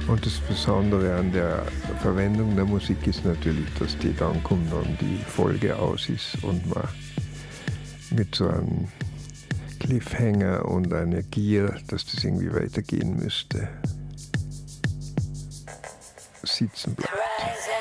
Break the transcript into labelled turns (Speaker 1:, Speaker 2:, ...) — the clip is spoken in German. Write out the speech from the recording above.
Speaker 1: Und das Besondere an der Verwendung der Musik ist natürlich, dass die dann kommt, dann die Folge aus ist und man mit so einem Cliffhanger und einer Gier, dass das irgendwie weitergehen müsste, sitzen bleibt.